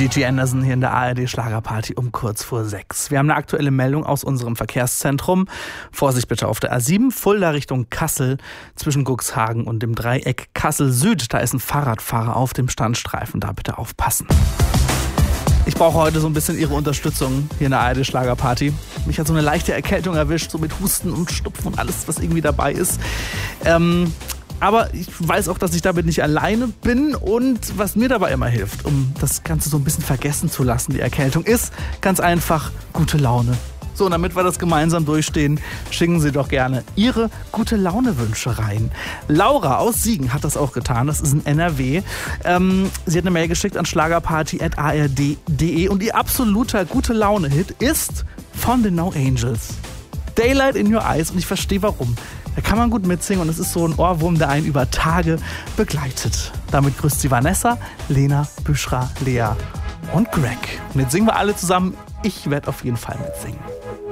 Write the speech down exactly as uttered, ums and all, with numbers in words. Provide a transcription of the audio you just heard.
Gigi Anderson hier in der A R D Schlagerparty um kurz vor sechs. Wir haben eine aktuelle Meldung aus unserem Verkehrszentrum. Vorsicht bitte auf der A sieben, Fulda Richtung Kassel, zwischen Cuxhagen und dem Dreieck Kassel Süd. Da ist ein Fahrradfahrer auf dem Standstreifen, da bitte aufpassen. Ich brauche heute so ein bisschen Ihre Unterstützung hier in der A R D Schlagerparty. Mich hat so eine leichte Erkältung erwischt, so mit Husten und Schnupfen und alles, was irgendwie dabei ist. Ähm... Aber ich weiß auch, dass ich damit nicht alleine bin, und was mir dabei immer hilft, um das Ganze so ein bisschen vergessen zu lassen, die Erkältung, ist ganz einfach gute Laune. So, und damit wir das gemeinsam durchstehen, schicken Sie doch gerne Ihre gute Laune-Wünsche rein. Laura aus Siegen hat das auch getan, das ist in N R W. Ähm, sie hat eine Mail geschickt an schlagerparty at a r d punkt d e und ihr absoluter gute Laune-Hit ist von den No Angels. Daylight in Your Eyes, und ich verstehe warum. Da kann man gut mitsingen und es ist so ein Ohrwurm, der einen über Tage begleitet. Damit grüßt sie Vanessa, Lena, Büschra, Lea und Greg. Und jetzt singen wir alle zusammen. Ich werde auf jeden Fall mitsingen.